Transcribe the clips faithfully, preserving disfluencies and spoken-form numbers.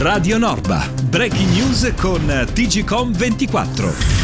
Radio Norba. Breaking news con T G Com ventiquattro.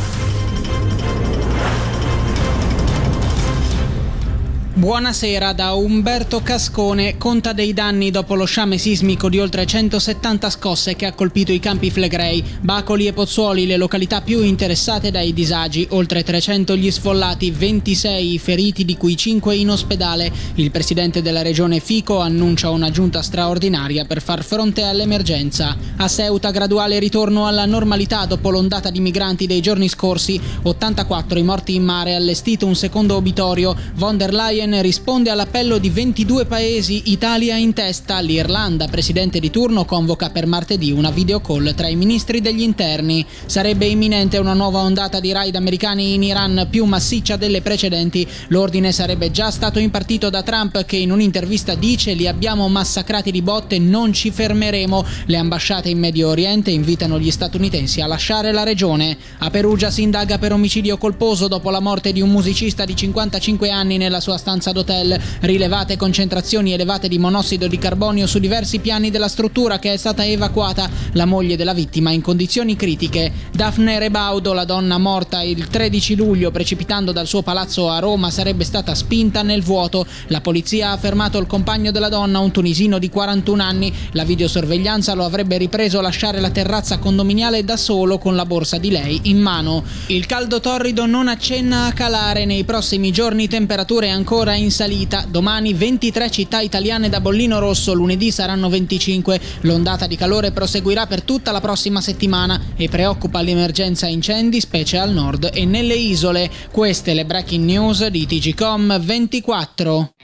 Buonasera da Umberto Cascone. Conta dei danni dopo lo sciame sismico di oltre centosettanta scosse che ha colpito i Campi Flegrei, Bacoli e Pozzuoli, le località più interessate dai disagi. Oltre trecento gli sfollati, ventisei i feriti, di cui cinque in ospedale. Il presidente della regione Fico annuncia una giunta straordinaria per far fronte all'emergenza. A Ceuta graduale ritorno alla normalità dopo l'ondata di migranti dei giorni scorsi. ottantaquattro i morti in mare, allestito un secondo obitorio. Von der Leyen risponde all'appello di ventidue paesi, Italia in testa. L'Irlanda, presidente di turno, convoca per martedì una video call tra i ministri degli interni. Sarebbe imminente una nuova ondata di raid americani in Iran, più massiccia delle precedenti. L'ordine sarebbe già stato impartito da Trump, che in un'intervista dice: li abbiamo massacrati di botte, non ci fermeremo. Le ambasciate in Medio Oriente invitano gli statunitensi a lasciare la regione. A Perugia si indaga per omicidio colposo dopo la morte di un musicista di cinquantacinque anni nella sua stanza d'hotel. Rilevate concentrazioni elevate di monossido di carbonio su diversi piani della struttura, che è stata evacuata. La moglie della vittima in condizioni critiche. Daphne Rebaudo, la donna morta il tredici luglio precipitando dal suo palazzo a Roma, sarebbe stata spinta nel vuoto. La polizia ha fermato il compagno della donna, un tunisino di quarantuno anni. La videosorveglianza lo avrebbe ripreso lasciare la terrazza condominiale da solo con la borsa di lei in mano. Il caldo torrido non accenna a calare. Nei prossimi giorni temperature ancora in salita. Domani ventitré città italiane da bollino rosso, lunedì saranno venticinque. L'ondata di calore proseguirà per tutta la prossima settimana e preoccupa l'emergenza incendi, specie al nord e nelle isole. Queste le breaking news di T G Com ventiquattro.